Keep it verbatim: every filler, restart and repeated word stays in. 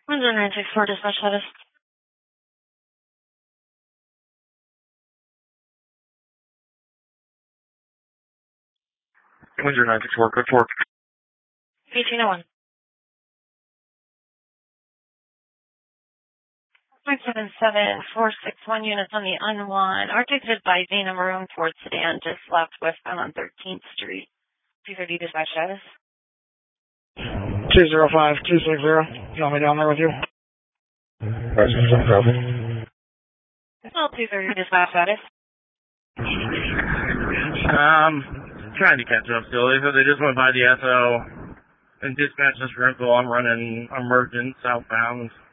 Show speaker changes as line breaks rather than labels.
one zero nine six four, dispatch status.
one zero nine six four, code four.
eighteen oh one. five seven seven four six one units on the U N one. Articulated by Zena Maroon Ford sedan, just left westbound on thirteenth Street. two thirty dispatch status.
two zero five two six zero. You want me down there with you?
Well, two thirty dispatch status.
Um, trying to catch up still. They said they just went by the S O and dispatched us for info. I'm running emergent southbound.